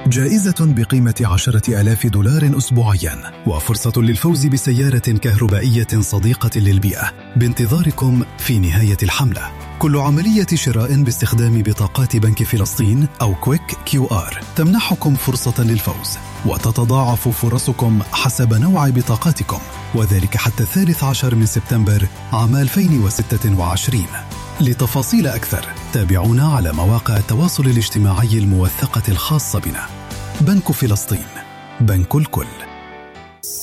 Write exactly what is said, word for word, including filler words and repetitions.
جائزة بقيمة عشرة آلاف دولار أسبوعيا، وفرصة للفوز بسيارة كهربائية صديقة للبيئة بانتظاركم في نهاية الحملة. كل عملية شراء باستخدام بطاقات بنك فلسطين أو كويك كيو آر تمنحكم فرصة للفوز، وتتضاعف فرصكم حسب نوع بطاقاتكم، وذلك حتى الثالث عشر من سبتمبر عام ألفين وستة وعشرين. لتفاصيل أكثر تابعونا على مواقع التواصل الاجتماعي الموثقة الخاصة بنا. بنك فلسطين، بنك الكل.